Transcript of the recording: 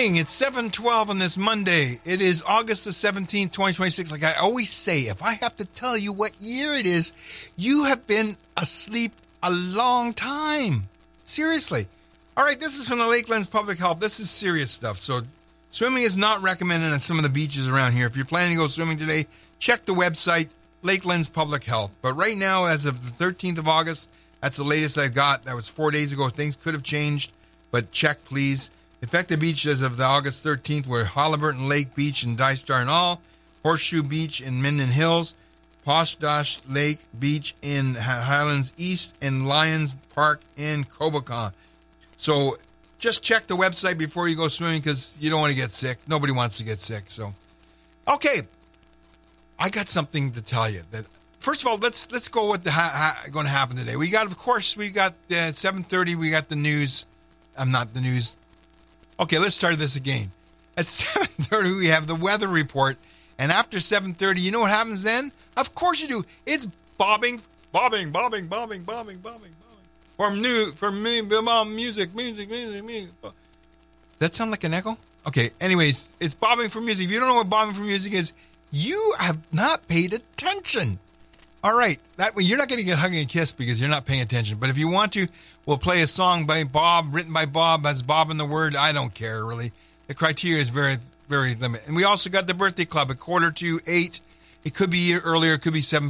morning. It's 7:12 on this Monday. It is August the 17th, 2026. Like I always say, if I have to tell you what year it is, you have been asleep a long time. Seriously. All right, this is from the Lakelands Public Health. This is serious stuff. So swimming is not recommended on some of the beaches around here. If you're planning to go swimming today, check the website, Lakelands Public Health. But right now, as of the 13th of August, that's the latest I've got. That was 4 days ago. Things could have changed, but check, please. Affected beaches as of the August 13th were Halliburton Lake Beach in Dystar and All, Horseshoe Beach in Minden Hills, Poshdash Lake Beach in Highlands East, and Lions Park in Cobocan. So just check the website before you go swimming because you don't want to get sick. Nobody wants to get sick. So, okay, I got something to tell you. That first of all, let's go with going to happen today. We got, of course, at 7:30. We got the news. Not the news. Okay, let's start this again. At 7:30, we have the weather report. And after 7:30, you know what happens then? Of course you do. It's bobbing. From music. That sound like an echo? Okay, anyways, it's bobbing for music. If you don't know what bobbing for music is, you have not paid attention. All right, that way you're not going to get hugging and kiss because you're not paying attention. But if you want to, we'll play a song by Bob, written by Bob, has Bob in the word. I don't care, really. The criteria is very, very limited. And we also got the birthday club at 7:45. It could be earlier, it could be 7:15.